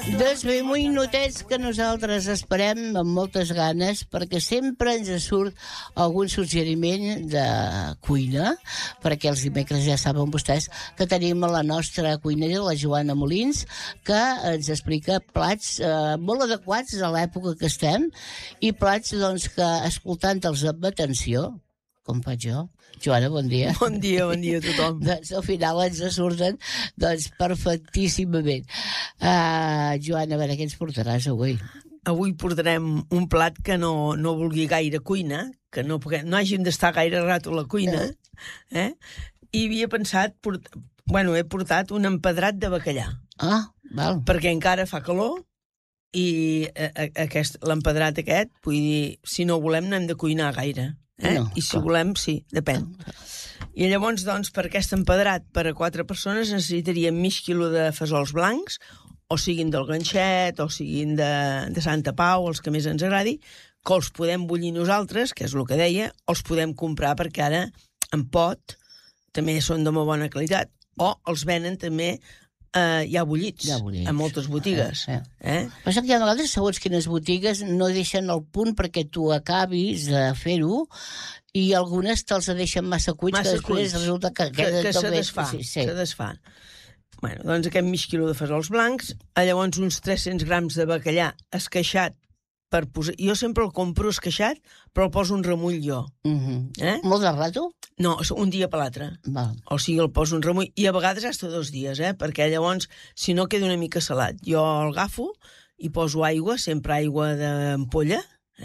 Doncs bé, moïnotets que nosaltres esperem amb moltes ganes, perquè sempre ens surt algun suggeriment de cuina, perquè els dimecres ja saben vostès que tenim a la nostra cuinera, la Joana Molins, que ens explica plats molt adequats a l'època que estem i plats doncs, que, escoltant-los amb atenció, com faig jo. Joana, bon dia. Bon dia a tothom. Doncs al final ens surten perfectíssimament. Joana, a veure, què ens portaràs avui? Avui portarem un plat que no vulgui gaire cuina, que no hàgim d'estar gaire rato a la cuina, i havia pensat, he portat un empedrat de bacallà. Ah, val. Perquè encara fa calor i l'empedrat aquest, vull dir, si no volem no hem de cuinar gaire. No, i si volem, sí, depèn. I llavors, doncs, per aquest empedrat per a 4 persones necessitaríem mig quilo de fesols blancs, o siguin del ganxet, o siguin de Santa Pau, els que més ens agradi, que els podem bullir nosaltres, que és el que deia, o els podem comprar perquè ara en pot també són de molt bona qualitat, o els venen també ja bullits, a moltes botigues. Passa que a vegades, segons quines botigues, no deixen el punt perquè tu acabis de fer-ho i algunes te'ls deixen massa cuits, que després resulta que se desfà. Bueno, doncs aquest mig quilo de fesols blancs, llavors uns 300 grams de bacallà esqueixat per posar... Jo sempre el compro esqueixat, però el poso un remull jo. Molt de rato? No, un dia per l'altre. O sigui, el poso un remull, i a vegades hasta 2 dies, perquè llavors, si no, queda una mica salat. Jo el agafo i poso aigua, sempre aigua d'ampolla,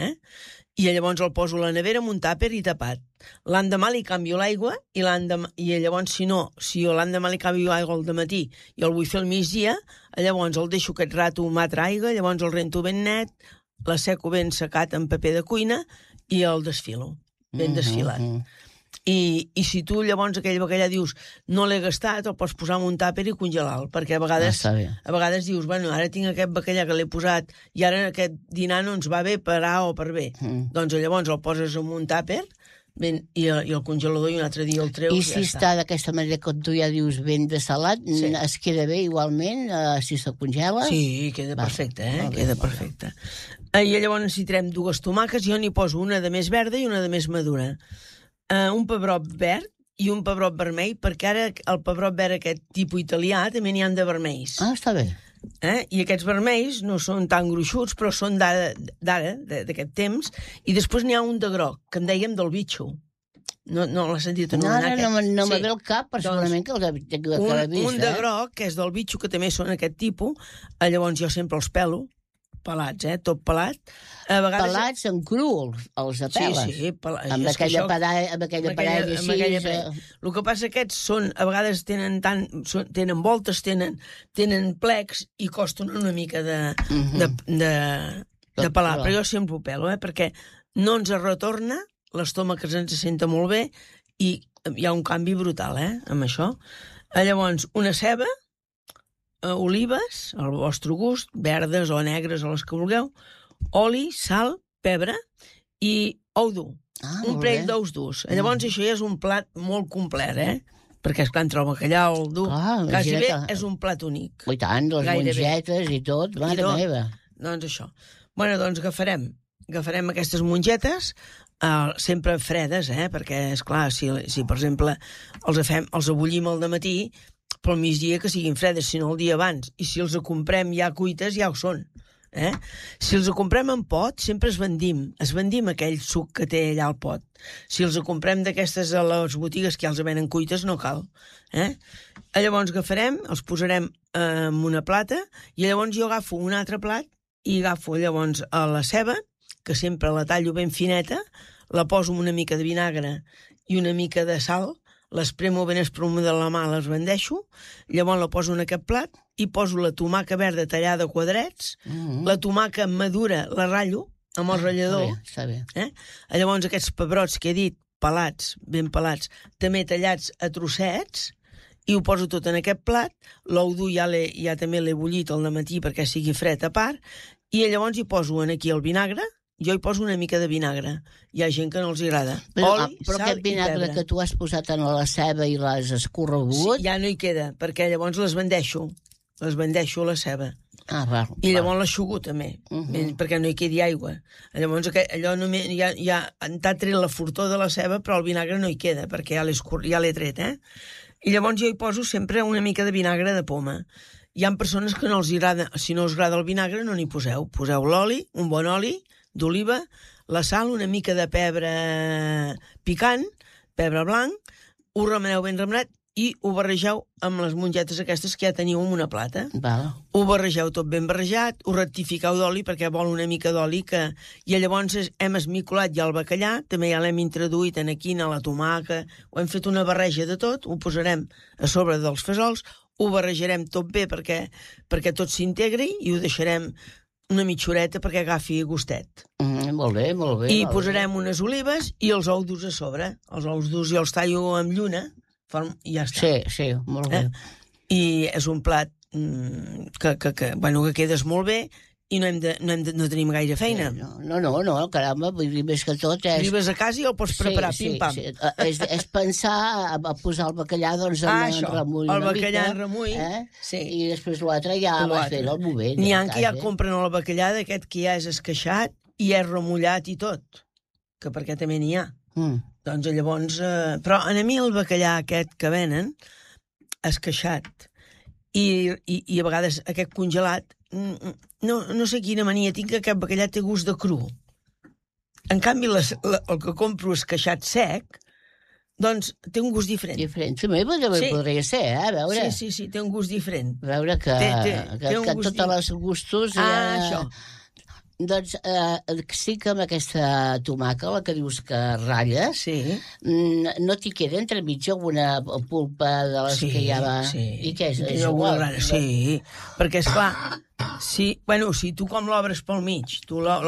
i llavors el poso a la nevera amb un tàper i tapat. L'endemà li canvio l'aigua i llavors, si l'endemà li canvio l'aigua al dematí i el vull fer al migdia, llavors el deixo aquest rato amb altra aigua, llavors el rento ben net, l'asseco ben secat en paper de cuina i el desfilo, ben desfilat. I si tu llavors aquell bacallà dius no l'he gastat, el pots posar en un tàper i congelar-lo, perquè a vegades dius, bueno, ara tinc aquest bacallà que l'he posat i ara aquest dinar no ens va bé per A o per B. Doncs llavors el poses en un tàper i el congelador i un altre dia el treus. I si està d'aquesta manera que tu ja dius ben de salat, es queda bé igualment si se congela? Sí, queda perfecte, queda perfecte. I llavors necessitarem 2 tomàquets, jo n'hi poso una de més verda i una de més madura. Un pebrot verd i un pebrot vermell, perquè ara el pebrot verd aquest tipus italià també n'hi ha de vermells. Ah, està bé. I aquests vermells no són tan gruixuts, però són d'ara, d'aquest temps, i després n'hi ha un de groc, que en dèiem del bitxo. No l'has sentit anomenar aquest? No me ve el cap, però segurament que l'he vist. Un de groc, que és del bitxo, que també són aquest tipus, llavors jo sempre els pelo, pelats, tot pelat. Pelats en cru, els apeles. Sí, amb aquella parella així. El que passa que aquests són, a vegades tenen voltes, tenen plecs i costen una mica de pelar, però jo sempre ho pelo, perquè no ens retorna, l'estómac ens senta molt bé i hi ha un canvi brutal, amb això. Llavors, una ceba, olives, al vostre gust, verdes o negres, o les que vulgueu, oli, sal, pebre i ou dur. Un parell d'ous durs. Llavors això ja és un plat molt complet, perquè esclar, entre el bacallà o el dur, quasi bé és un plat únic. I tant, les mongetes i tot, mare meva. Doncs això. Bueno, doncs agafarem aquestes mongetes, sempre fredes, perquè, esclar, si per exemple els abullim al dematí, pel migdia que siguin fredes, si no el dia abans. I si els comprem ja cuites, ja ho són. Si els comprem en pot, sempre es vendim aquell suc que té allà al pot. Si els comprem d'aquestes a les botigues que ja els venen cuites, no cal. Llavors agafarem, els posarem en una plata, i llavors jo agafo un altre plat i agafo llavors la ceba, que sempre la tallo ben fineta, la poso amb una mica de vinagre i una mica de sal, l'espremo ben espremuda de la mà, les bandeixo, llavors la poso en aquest plat i poso la tomaca verda tallada a quadrets, la tomaca madura la ratllo amb el ratllador. Està bé. Llavors aquests pebrots que he dit, pelats, ben pelats, també tallats a trossets, i ho poso tot en aquest plat, l'ou dur ja també l'he bullit al dematí perquè sigui fred a part, i llavors hi poso aquí el vinagre, jo hi poso una mica de vinagre. Hi ha gent que no els agrada. Però Oli, sal aquest vinagre que tu has posat en la ceba i l'has escorregut... Sí, ja no hi queda, perquè llavors les bandeixo a la ceba. I llavors l'aixugo també, perquè no hi quedi aigua. Llavors allò només ja t'ha tret la fortor de la ceba, però el vinagre no hi queda, perquè ja l'he tret, I llavors jo hi poso sempre una mica de vinagre de poma. Hi ha persones que no els agrada, si no us agrada el vinagre, no n'hi poseu. Poseu l'oli, un bon oli d'oliva, la sal, una mica de pebre picant, pebre blanc, ho remeneu ben remenat i ho barregeu amb les mongetes aquestes que ja teniu en una plata. Ho barregeu tot ben barrejat, ho rectifiqueu d'oli perquè vol una mica d'oli i llavors hem esmicolat ja el bacallà, també ja l'hem introduït en aquí, a la tomaca, ho hem fet una barreja de tot, ho posarem a sobre dels fesols, ho barrejarem tot bé perquè tot s'integri i ho deixarem una mitja horeta perquè agafi gustet. Molt bé. I posarem unes olives i els ous durs a sobre. Els ous durs jo els tallo amb lluna, i ja està. Sí, molt bé. I és un plat que quedes molt bé i no tenim gaire feina. No, caramba, vull dir, més que tot és... Arribes a casa i el pots preparar, pim-pam. És pensar a posar el bacallà, doncs, en remull el bacallà en remull, i després l'altre ja vas fent el moment. N'hi ha que ja compren el bacallà d'aquest que ja és esqueixat i és remullat i tot, que perquè també n'hi ha. Doncs llavors... Però a mi el bacallà aquest que venen, esqueixat, i a vegades aquest congelat, no sé quina mania tinc que aquest bacallà té gust de cru. En canvi, el que compro esqueixat sec, doncs té un gust diferent. També podria ser, a veure. Sí, té un gust diferent. A veure que tots els gustos... Això. Doncs sí que amb aquesta tomaca, la que dius que ratlles, no t'hi queda entremig alguna pulpa de les que ja va... I què és? És igual? Sí, perquè esclar, si tu com l'obres pel mig,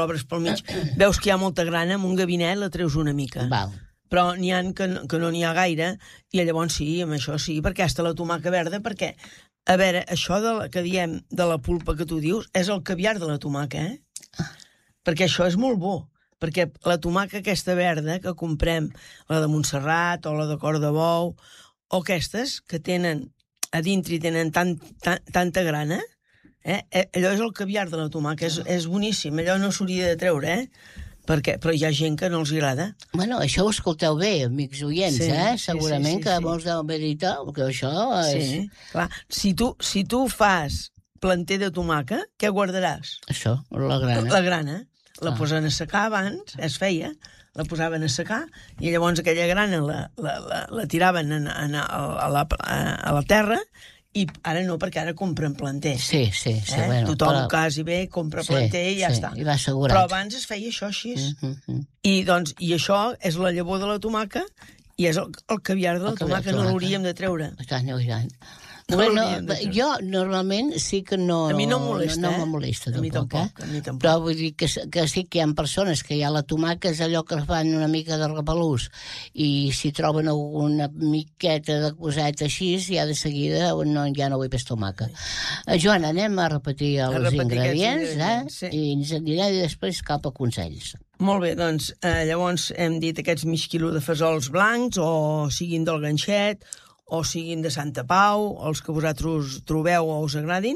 veus que hi ha molta grana, amb un gabinet la treus una mica. Però n'hi ha que no n'hi ha gaire, i llavors amb això sí, perquè hasta la tomaca verda, perquè, a veure, això que diem de la pulpa que tu dius, és el caviar de la tomaca, perquè això és molt bo, perquè la tomaca aquesta verda que comprem, la de Montserrat o la de cor de bou, o aquestes que tenen a dintre i tenen tanta grana, allò és el caviar de la tomaca, és boníssim, allò no s'hauria de treure, però hi ha gent que no els agrada. Bueno, això ho escolteu bé, amics oients, segurament que molts deuen haver dit que això és... Sí, clar, si tu fas planter de tomaca, què guardaràs? Això, la grana. La grana. La posen a secar abans, es feia, la posaven a secar, i llavors aquella grana la tiraven a la terra, i ara no, perquè ara compren planter. Sí, bueno. Tothom quasi bé compra planter i ja està. I va assegurat. Però abans es feia això així. I això és la llavor de la tomaca, i és el caviar de la tomaca, no l'hauríem de treure. Bueno, jo normalment sí que no... A mi no em molesta, no molesta tampoc, a mi tampoc. Però vull dir que sí que hi ha persones que ja la tomaca és allò que fan una mica de repelús, i si troben alguna miqueta de coseta així, ja de seguida ja no vull més tomaca. Joan, anem a repetir els ingredients, i ens anirem després cap a consells. Molt bé, doncs llavors hem dit aquests mig quilo de fesols blancs, o siguin del ganxet, o siguin de Santa Pau, els que vosaltres trobeu o us agradin,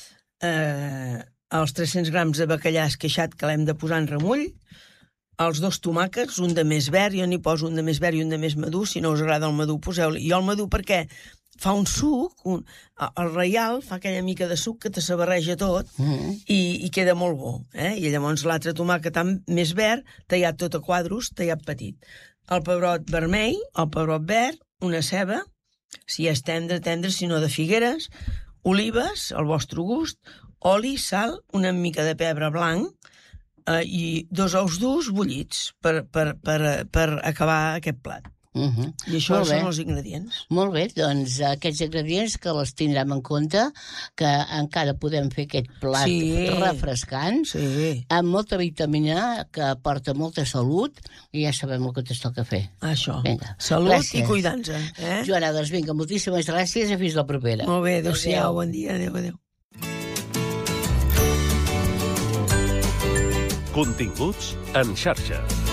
els 300 grams de bacallà esqueixat que l'hem de posar en remull, els 2 tomàquets, un de més verd, jo n'hi poso un de més verd i un de més madur, si no us agrada el madur, poseu-li. Jo el madur perquè fa un suc, el reial fa aquella mica de suc que t'assabarreja tot, i queda molt bo. I llavors l'altre tomàquet més verd, tallat tot a quadros, tallat petit. El pebrot vermell, el pebrot verd, una ceba, si és tendre, si no de figueres, olives, al vostre gust, oli, sal, una mica de pebre blanc i 2 ous durs bullits per acabar aquest plat. I això són els ingredients. Molt bé, doncs aquests ingredients que els tindrem en compte, que encara podem fer aquest plat refrescant, amb molta vitamina, que aporta molta salut, i ja sabem el que ens toca fer. Això, salut i cuidar-nos. Joana, doncs vinga, moltíssimes gràcies i fins la propera. Molt bé, adéu-siau, bon dia, adéu. Continguts en xarxa.